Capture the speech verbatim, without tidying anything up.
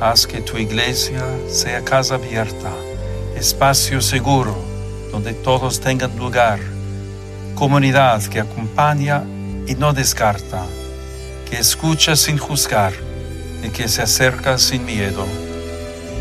Haz que tu iglesia sea casa abierta, espacio seguro donde todos tengan lugar, comunidad que acompaña y no descarta, que escucha sin juzgar y que se acerca sin miedo.